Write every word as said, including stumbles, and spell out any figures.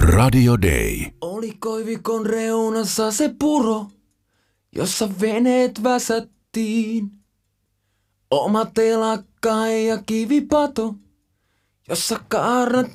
Radio Day. Oli koivikon reunassa se puro, jossa veneet väsättiin. Oma telakka ja kivipato, jossa kaarnat